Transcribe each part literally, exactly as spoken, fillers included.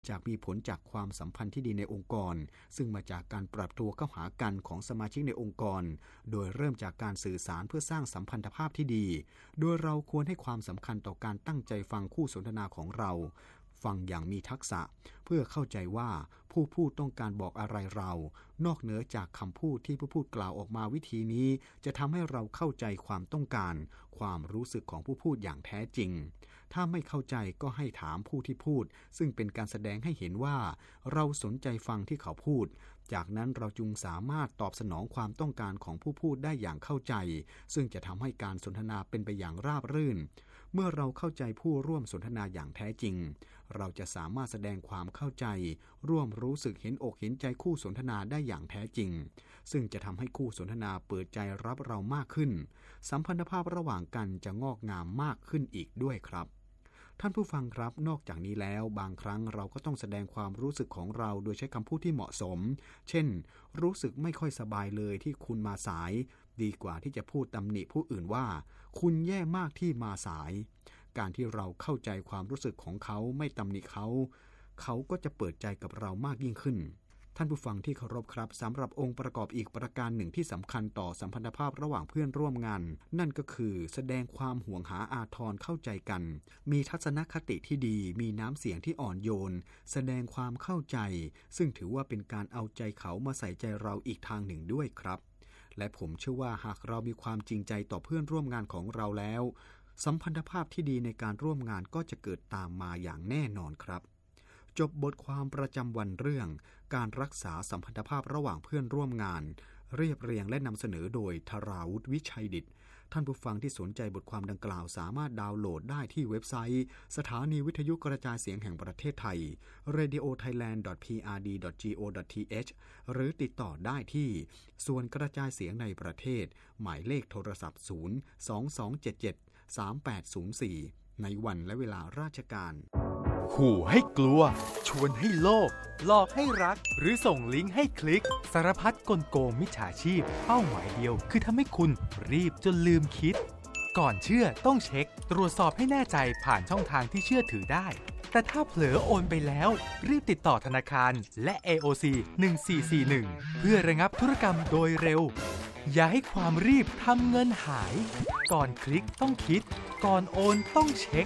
จากมีผลจากความสัมพันธ์ที่ดีในองค์กรซึ่งมาจากการปรับตัวเข้าหากันของสมาชิกในองค์กรโดยเริ่มจากการสื่อสารเพื่อสร้างสัมพันธภาพที่ดีโดยเราควรให้ความสำคัญต่อการตั้งใจฟังคู่สนทนาของเราฟังอย่างมีทักษะเพื่อเข้าใจว่าผู้พูดต้องการบอกอะไรเรานอกเหนือจากคำพูดที่ผู้พูดกล่าวออกมาวิธีนี้จะทำให้เราเข้าใจความต้องการความรู้สึกของผู้พูดอย่างแท้จริงถ้าไม่เข้าใจก็ให้ถามผู้ที่พูดซึ่งเป็นการแสดงให้เห็นว่าเราสนใจฟังที่เขาพูดจากนั้นเราจึงสามารถตอบสนองความต้องการของผู้พูดได้อย่างเข้าใจซึ่งจะทำให้การสนทนาเป็นไปอย่างราบรื่นเมื่อเราเข้าใจผู้ร่วมสนทนาอย่างแท้จริงเราจะสามารถแสดงความเข้าใจร่วมรู้สึกเห็นอกเห็นใจคู่สนทนาได้อย่างแท้จริงซึ่งจะทำให้คู่สนทนาเปิดใจรับเรามากขึ้นสัมพันธภาพระหว่างกันจะงอกงามมากขึ้นอีกด้วยครับท่านผู้ฟังครับนอกจากนี้แล้วบางครั้งเราก็ต้องแสดงความรู้สึกของเราโดยใช้คำพูดที่เหมาะสมเช่นรู้สึกไม่ค่อยสบายเลยที่คุณมาสายดีกว่าที่จะพูดตำหนิผู้อื่นว่าคุณแย่มากที่มาสายการที่เราเข้าใจความรู้สึกของเขาไม่ตำหนิเขาเขาก็จะเปิดใจกับเรามากยิ่งขึ้นท่านผู้ฟังที่เคารพครับสำหรับองค์ประกอบอีกประการหนึ่งที่สำคัญต่อสัมพันธภาพระหว่างเพื่อนร่วมงานนั่นก็คือแสดงความห่วงหาอาทรเข้าใจกันมีทัศนคติที่ดีมีน้ำเสียงที่อ่อนโยนแสดงความเข้าใจซึ่งถือว่าเป็นการเอาใจเขามาใส่ใจเราอีกทางหนึ่งด้วยครับและผมเชื่อว่าหากเรามีความจริงใจต่อเพื่อนร่วมงานของเราแล้วสัมพันธภาพที่ดีในการร่วมงานก็จะเกิดตามมาอย่างแน่นอนครับจบบทความประจำวันเรื่องการรักษาสัมพันธภาพระหว่างเพื่อนร่วมงานเรียบเรียงและนำเสนอโดยธราวุฒิวิชัยดิษฐ์ท่านผู้ฟังที่สนใจบทความดังกล่าวสามารถดาวน์โหลดได้ที่เว็บไซต์สถานีวิทยุกระจายเสียงแห่งประเทศไทย เรดิโอไทยแลนด์ ดอท พี อาร์ ดี ดอท จี โอ ดอท ที เอช หรือติดต่อได้ที่ส่วนกระจายเสียงในประเทศหมายเลขโทรศัพท์ศูนย์ สอง สอง เจ็ด เจ็ด สาม แปด ศูนย์ สี่ในวันและเวลาราชการขู่ให้กลัวชวนให้โลภหลอกให้รักหรือส่งลิงก์ให้คลิกสารพัดกลโกงมิจฉาชีพเป้าหมายเดียวคือทำให้คุณรีบจนลืมคิดก่อนเชื่อต้องเช็คตรวจสอบให้แน่ใจผ่านช่องทางที่เชื่อถือได้แต่ถ้าเผลอโอนไปแล้วรีบติดต่อธนาคารและ เอ โอ ซี หนึ่ง สี่ สี่ หนึ่งเพื่อระงับธุรกรรมโดยเร็วอย่าให้ความรีบทำเงินหายก่อนคลิกต้องคิดก่อนโอนต้องเช็ค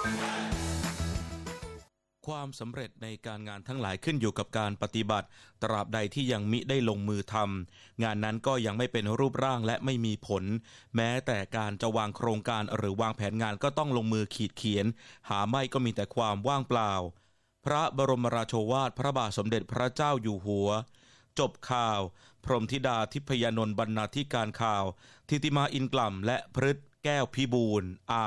ความสำเร็จในการงานทั้งหลายขึ้นอยู่กับการปฏิบัติตราบใดที่ยังมิได้ลงมือทำงานนั้นก็ยังไม่เป็นรูปร่างและไม่มีผลแม้แต่การจะวางโครงการหรือวางแผนงานก็ต้องลงมือขีดเขียนหาไม่ก็มีแต่ความว่างเปล่าพระบรมราโชวาทพระบาทสมเด็จพระเจ้าอยู่หัวจบข่าวพรหมธิดาทิพยานนท์บรรณาธิการข่าวทิติมาอินกล่ำและพฤทธิ์แก้วพิบูลย์